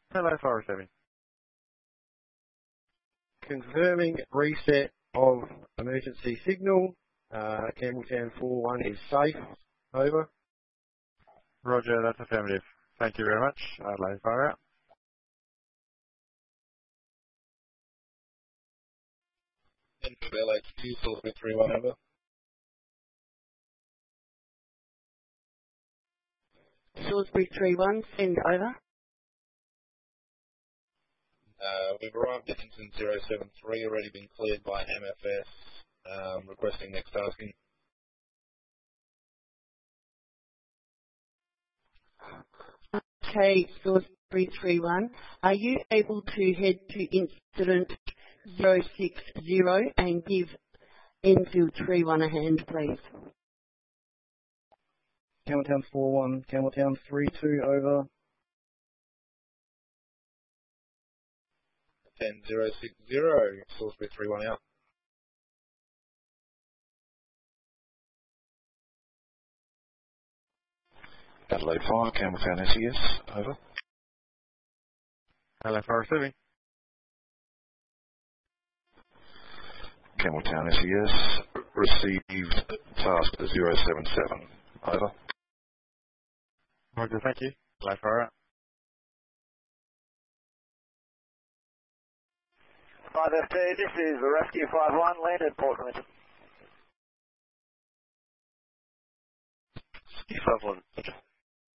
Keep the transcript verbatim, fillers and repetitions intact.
Hello, Forest Seven. Confirming reset of emergency signal. Uh, Campbelltown four one is safe. Over. Roger, that's affirmative. Thank you very much. Adelaide fire out. N for L H Q, Salisbury three one over. Salisbury three one, send over. Uh, we've arrived at Hinton zero seven three, already been cleared by M F S, um, requesting next tasking. Okay, Salisbury three one, are you able to head to incident zero six zero and give Enfield three one a hand, please? Campbelltown four one, Campbelltown three two over. ten zero six zero, Salisbury three one out. Adelaide five, Campbelltown S E S, over. Hello, Forest Seven. Campbelltown S E S, received task zero seven seven, over. Roger, thank you. Adelaide fire out. five F T, this is the Rescue five one, landed Port Clinton. five one, Roger.